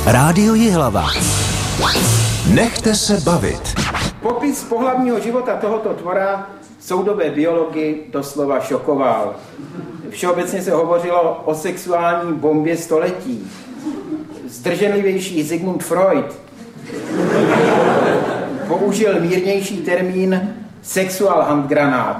Rádio Jihlava. Nechte se bavit. Popis pohlavního života tohoto tvora soudobé biology doslova šokoval. Všeobecně se hovořilo o sexuální bombě století. Zdrženlivější Sigmund Freud použil mírnější termín sexual handgranát.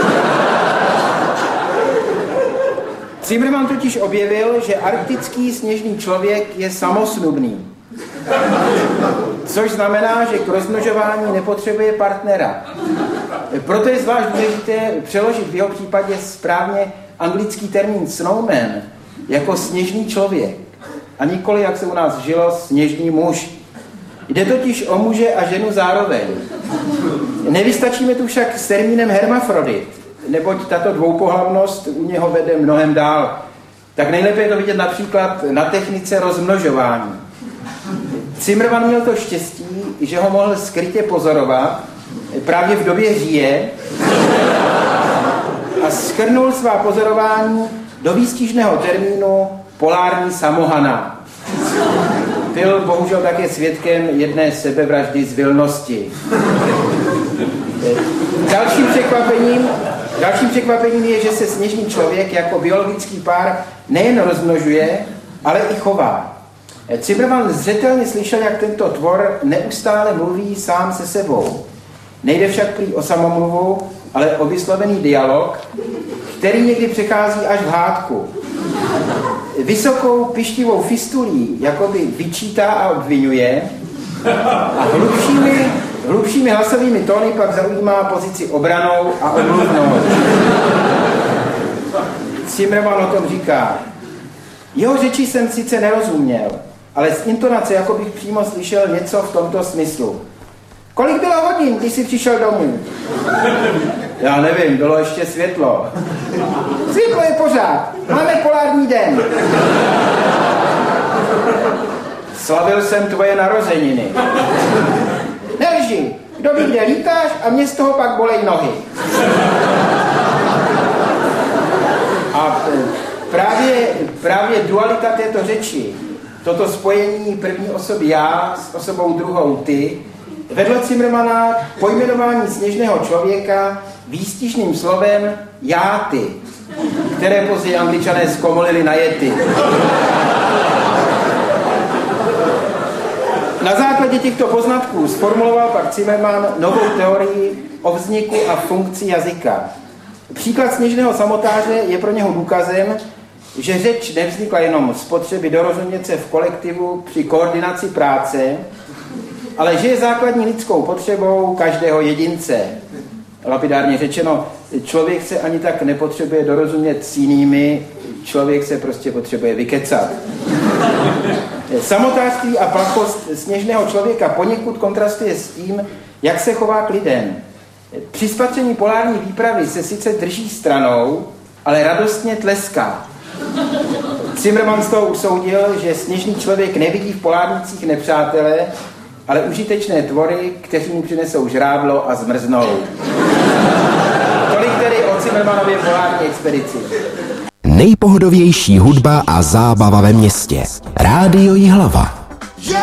Zimmermann totiž objevil, že arktický sněžný člověk je samosnubný. Což znamená, že k rozmnožování nepotřebuje partnera. Proto je zvlášť důležité přeložit v jeho případě správně anglický termín snowman jako sněžný člověk. A nikoli, jak se u nás žilo, sněžný muž. Jde totiž o muže a ženu zároveň. Nevystačíme tu však s termínem hermafrodit, neboť tato dvoupohlavnost u něho vede mnohem dál. Tak nejlépe je to vidět například na technice rozmnožování. Zimmermann měl to štěstí, že ho mohl skrytě pozorovat právě v době říje a shrnul svá pozorování do výstižného termínu polární samohana. Byl bohužel také svědkem jedné sebevraždy z Vilnosti. Dalším překvapením je, že se sněžný člověk jako biologický pár nejen rozmnožuje, ale i chová. Zimmermann zřetelně slyšel, jak tento tvor neustále mluví sám se sebou. Nejde však prý o samomluvu, ale o vyslovený dialog, který někdy přechází až v hádku. Vysokou pištivou fistulí jakoby vyčítá a obvinuje a hlubšími hlasovými tóny pak zaujímá pozici obranou a omluvnou. Zimmermann o tom říká: jeho řeči jsem sice nerozuměl, ale z intonace jako bych přímo slyšel něco v tomto smyslu. Kolik bylo hodin, když jsi přišel domů? Já nevím, bylo ještě světlo. Světlo je pořád, máme polární den. Slavil jsem tvoje narozeniny. Nelži, kdo ví, kde lítáš a mě z toho pak bolej nohy. A právě dualita této řeči, toto spojení první osoby já s osobou druhou ty, vedlo Zimmermanna k pojmenování sněžného člověka výstižným slovem já ty, které později Angličané zkomolili na jety. Na základě těchto poznatků zformuloval pak Zimmermann novou teorii o vzniku a funkci jazyka. Příklad sněžného samotáře je pro něho důkazem, že řeč nevznikla jenom z potřeby dorozumět se v kolektivu při koordinaci práce, ale že je základní lidskou potřebou každého jedince. Lapidárně řečeno, člověk se ani tak nepotřebuje dorozumět s jinými, člověk se prostě potřebuje vykecat. Samotářství a plachost sněžného člověka poněkud kontrastuje s tím, jak se chová k lidem. Při spatření polární výpravy se sice drží stranou, ale radostně tleská. Zimmermann z toho usoudil, že sněžný člověk nevidí v polárnicích nepřátele, ale užitečné tvory, kteří mu přinesou žrádlo a zmrznou. Tolik tedy o Zimmermannově polární expedici. Nejpohodovější hudba a zábava ve městě. Rádio Jihlava.